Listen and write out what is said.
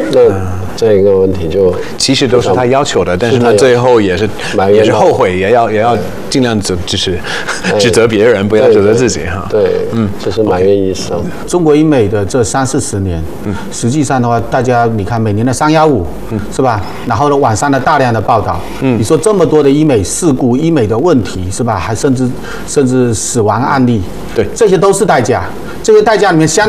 那这个问题就其实都是他要求的，但是呢，最后也是后悔，也要尽量就是指责别人，不要指责自己哈。 对，就是埋怨医生。 中国医美的这30-40年，实际上的话，大家你看每年的315，是吧？然后呢，网上的大量的报道，你说这么多的医美事故、医美的问题，是吧？还甚至死亡案例， 对， 这些都是代价。这些代价里面相